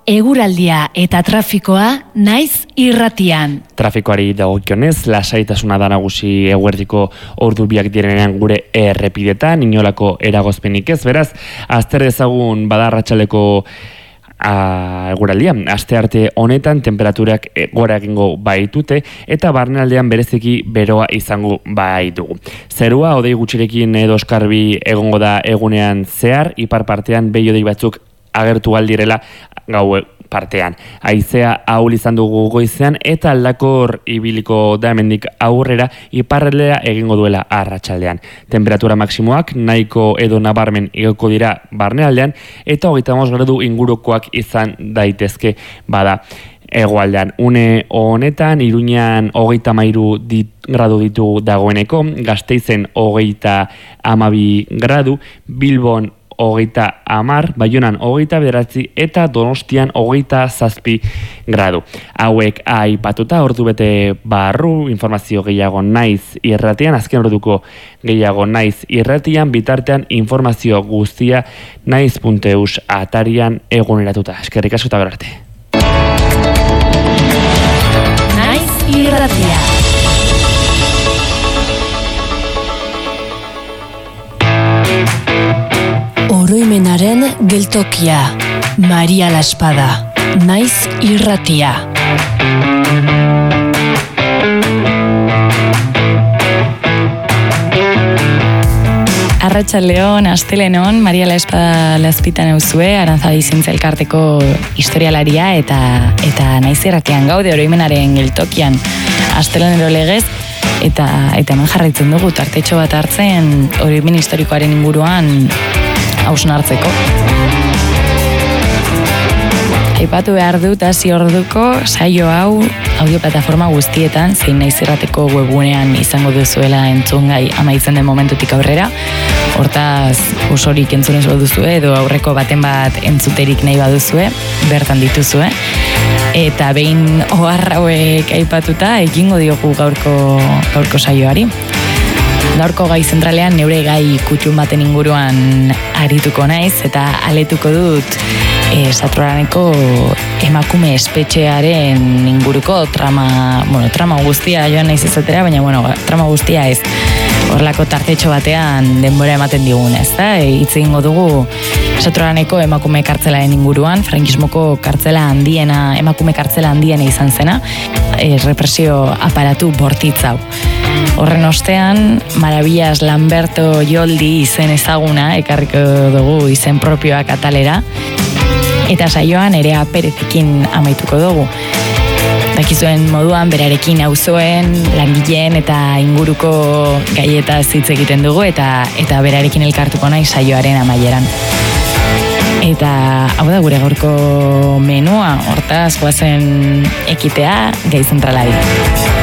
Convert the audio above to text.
eguraldia eta trafikoa naiz irratian. Trafikoari dagokionez, lasaitasuna da nagusi eguerdiko ordu biak direnean gure errepidetan, inolako eragozpenik ez, beraz, azter dezagun bada arratsaleko eguraldia. Astearte honetan temperaturak gora egingo baitute eta barnealdean bereziki beroa izango baitugu. Zerua hodei gutxirekin edo oskarbi egongo da egunean zehar, ipar partean behi-hodei batzuk agertu aldirela gau partean. Haizea ahul izan dugu goizean eta aldakor ibiliko da hemendik aurrera iparraldea egingo duela arratsaldean. Temperatura maksimoak nahiko edo nabarmen igoko dira barnealdean eta 35 gradu ingurukoak izan daitezke bada hegoaldean. Une honetan Iruñan 33 gradu ditu dagoeneko, Gasteizen 32 gradu, Bilbon 30, Baionan 29 eta Donostian 27 gradu. Hauek aipatuta ordu bete barru, informazio gehiago naiz irratian, azken orduko gehiago naiz irratian, bitartean informazio guztia naiz.eus atarian eguneratuta. Eskerrik asko eta gero arte. Naiz irratia. Oroimenaren geltokia, Maria La Espada, naiz irratia. Arratsaldeon, astelehenon, Maria La Espada lazpitan euzue, Arantzadi Zintza elkarteko historialaria eta naiz irratian gaude oroimenaren geltokian astelehenero legez, eta hemen jarraitzen dugu tartetxo bat hartzen oroimen historikoaren inguruan hausnartzeko. Aipatu behar dut hasi orduko saio hau audio-plataforma guztietan, zein naiz irrateko webgunean izango duzuela entzungai amaitzen den momentutik aurrera. Hortaz, osorik entzunez baduzue edo aurreko baten bat entzuterik nahi baduzue, bertan dituzue. Eta behin ohar hauek aipatuta egingo diogu gaurko saioari. Gaurko gai zentralean neure gai kutxun baten inguruan arituko naiz eta aletuko dut Satrolaneko emakume espetxearen inguruko trama guztia joan naiz izatera, baina trama guztia ez. Horrelako tartetxo batean denbora ematen digun, ezta? Hitz egingo dugu Satrolaneko emakume kartzelaren inguruan, frankismoko emakume kartzela handiena izan zena, represio aparatu bortitz hau. Horren ostean, Maravillas Lamberto Joldi izen ezaguna, ekarriko dugu izen propioak atalera, eta saioan Nerea Perezekin amaituko dugu. Dakizuen moduan, berarekin auzoen, langileen eta inguruko gaietaz hitz egiten dugu, eta berarekin elkartuko nahi saioaren amaieran. Eta hau da gure gaurko menua, hortaz goazen ekitea gai zentralari.